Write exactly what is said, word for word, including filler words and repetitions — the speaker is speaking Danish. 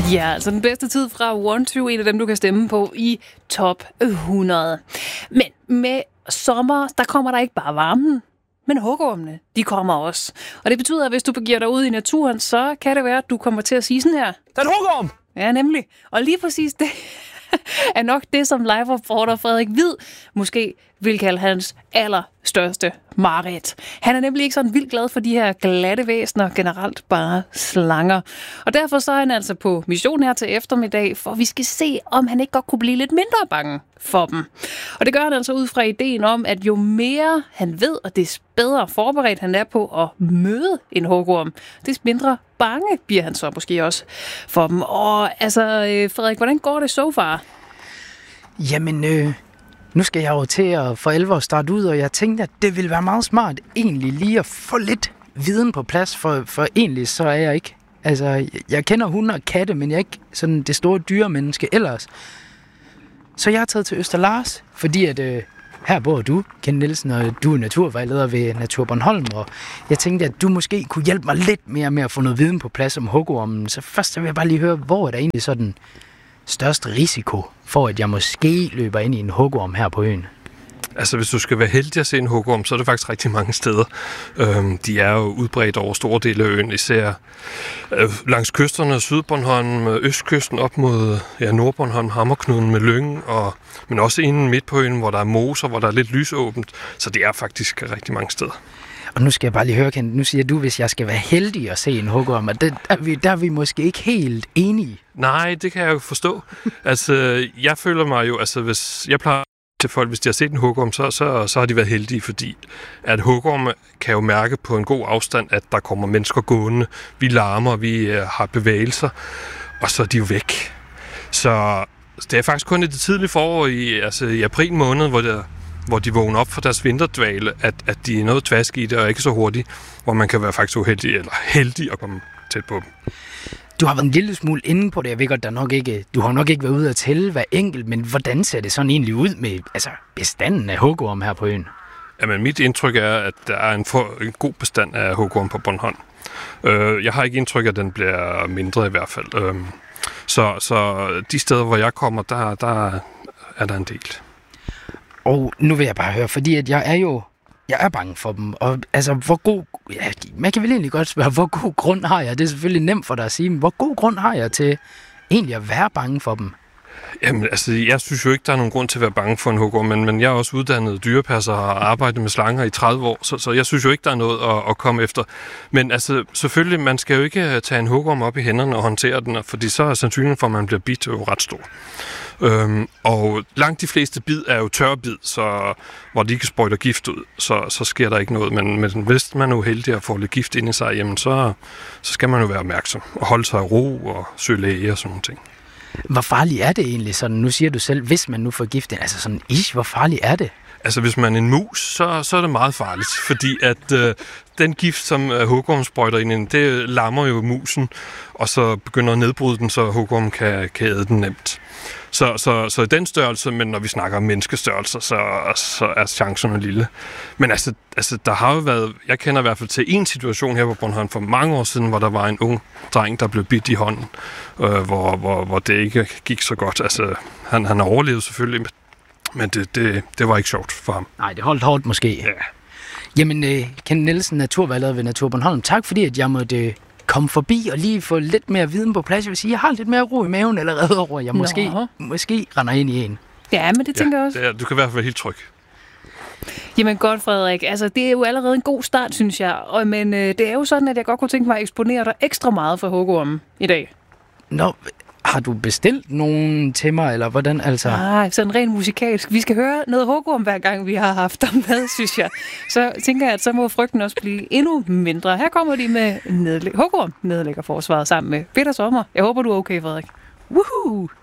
Ja, altså den bedste tid fra one to, en af dem, du kan stemme på i top hundrede. Men med sommer, der kommer der ikke bare varmen, men hugormene, de kommer også. Og det betyder, at hvis du begiver dig ud i naturen, så kan det være, at du kommer til at sige sådan her. Der er en hugorm! Ja, nemlig. Og lige præcis det er nok det, som live-reporter Frederik Hvid måske vil kalde hans allerstørste mareridt. Han er nemlig ikke sådan vildt glad for de her glatte væsener, generelt bare slanger. Og derfor så er han altså på mission her til eftermiddag, for vi skal se, om han ikke godt kunne blive lidt mindre bange for dem. Og det gør han altså ud fra ideen om, at jo mere han ved, og des bedre forberedt han er på at møde en hugorm, des mindre bange bliver han så måske også for dem. Og altså, Frederik, hvordan går det så far? Jamen, øh, nu skal jeg jo til at for alvor starte ud, og jeg tænkte, at det ville være meget smart egentlig lige at få lidt viden på plads, for, for egentlig så er jeg ikke. Altså, jeg, jeg kender hunde og katte, men jeg er ikke sådan det store dyremenneske ellers. Så jeg har taget til Østerlars, fordi at øh, her bor du, Ken Nielsen, og du er naturvejleder ved Natur Bornholm, og jeg tænkte, at du måske kunne hjælpe mig lidt mere med at få noget viden på plads om hugormen. Så først så vil jeg bare lige høre, hvor er der egentlig sådan størst risiko for, at jeg måske løber ind i en hugorm her på øen? Altså, hvis du skal være heldig at se en hugorm, så er det faktisk rigtig mange steder. Øhm, de er jo udbredt over store dele af øen, især øh, langs kysterne, Sydbornholm, østkysten op mod ja, Nordbornholm, Hammerknuden med Lyngen, og, men også inden midt på øen, hvor der er moser, hvor der er lidt lysåbent. Så det er faktisk rigtig mange steder. Og nu skal jeg bare lige høre, Ken, nu siger du, hvis jeg skal være heldig at se en hugorm, og det, der, er vi, der er vi måske ikke helt enige. Nej, det kan jeg jo forstå. Altså, jeg føler mig jo, altså hvis jeg plejer til folk, hvis de har set en hugorm, så, så, så har de været heldige, fordi at hugorme kan jo mærke på en god afstand, at der kommer mennesker gående. Vi larmer, vi uh, har bevægelser, og så er de jo væk. Så det er faktisk kun i det tidlige forår, i, altså i april måned, hvor, der, hvor de vågner op for deres vinterdvale, at, at de er noget tvask i det, og ikke så hurtigt, hvor man kan være faktisk uheldig eller heldig at komme tæt på dem. Du har været en lille smule inde på det. Jeg ved godt, der nok ikke, du har nok ikke været ude at tælle hver enkelt, men hvordan ser det sådan egentlig ud med altså, bestanden af hugorm her på øen? Jamen, mit indtryk er, at der er en, for, en god bestand af hugorm på Bornholm. Øh, jeg har ikke indtryk, at den bliver mindre i hvert fald. Øh, så, så de steder, hvor jeg kommer, der, der er der en del. Og nu vil jeg bare høre, fordi at jeg er jo Jeg er bange for dem, og altså, hvor god... Ja, man kan vel egentlig godt spørge, hvor god grund har jeg? Det er selvfølgelig nemt for dig at sige, men hvor god grund har jeg til egentlig at være bange for dem? Jamen, altså, jeg synes jo ikke, der er nogen grund til at være bange for en hugorm, men, men jeg er også uddannet dyrepasser og har arbejdet med slanger i tredive år, så, så jeg synes jo ikke, der er noget at, at komme efter. Men altså, selvfølgelig, man skal jo ikke tage en hugorm op i hænderne og håndtere den, fordi så er sandsynligheden for, at man bliver bidt jo ret stor. Øhm, og langt de fleste bid er jo tørbid, så, hvor de ikke sprøjter gift ud, så, så sker der ikke noget. Men, men hvis man er uheldig at få lidt gift ind i sig, jamen så, så skal man jo være opmærksom og holde sig i ro og søge læge og sådan nogle ting. Hvor farligt er det egentlig sådan? Nu siger du selv, hvis man nu får gift, altså sådan ish, hvor farligt er det? Altså, hvis man er en mus, så, så er det meget farligt, fordi at øh, den gift, som øh, hugormen sprøjter ind, det lammer jo musen, og så begynder at nedbryde den, så hugormen kan, kan æde den nemt. Så, så, så i den størrelse, men når vi snakker om menneskestørrelser, så, så er chancerne lille. Men altså, altså, der har jo været, jeg kender i hvert fald til en situation her på Bornholm for mange år siden, hvor der var en ung dreng, der blev bidt i hånden, øh, hvor, hvor, hvor det ikke gik så godt. Altså, han, han overlevede selvfølgelig, men det, det, det var ikke sjovt for ham. Nej, det holdt hårdt måske. Ja. Jamen, uh, Ken Nielsen, naturvejleder ved Natur Bornholm, tak fordi at jeg måtte uh, komme forbi og lige få lidt mere viden på plads. Jeg vil sige, jeg har lidt mere ro i maven allerede over, jeg måske, måske render ind i en. Ja, men det tænker jeg også. Ja, du kan i hvert fald være helt tryg. Jamen godt, Frederik. Altså, det er jo allerede en god start, synes jeg. Og, men øh, det er jo sådan, at jeg godt kunne tænke mig at eksponere dig ekstra meget for hugormen i dag. Nå, har du bestilt nogen til mig, eller hvordan altså? Nej, sådan rent musikalsk. Vi skal høre noget hugorm, hver gang vi har haft dem med, synes jeg. Så tænker jeg, at så må frygten også blive endnu mindre. Her kommer de med nedlæg- hugorm, nedlægger forsvaret sammen med Peter Sommer. Jeg håber, du er okay, Frederik. Woohoo!